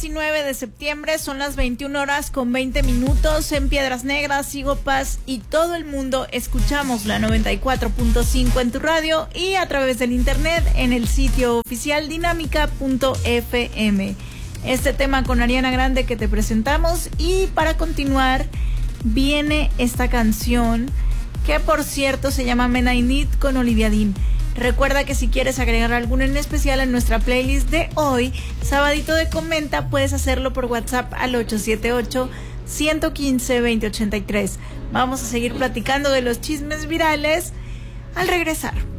19 de septiembre, son las 21 horas con 20 minutos en Piedras Negras, Sigo Paz y todo el mundo escuchamos la 94.5 en tu radio y a través del internet en el sitio oficial dinámica.fm. Este tema con Ariana Grande que te presentamos, y para continuar viene esta canción que por cierto se llama Men I Need con Olivia Dean. Recuerda que si quieres agregar alguno en especial en nuestra playlist de hoy, Sabadito de Comenta, puedes hacerlo por WhatsApp al 878-115-2083. Vamos a seguir platicando de los chismes virales al regresar.